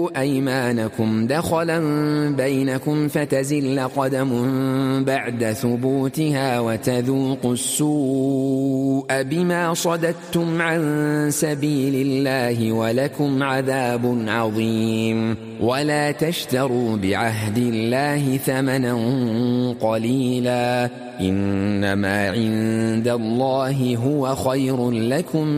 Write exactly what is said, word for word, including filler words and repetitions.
أيمانكم دخلا بينكم فتزل قدم بعد ثبوتها وتذوقوا السوء بما صددتم عن سبيل الله ولكم عذاب عظيم. ولا تشتروا بعهد الله ثمنا قليلا إنما عند الله هو خير لكم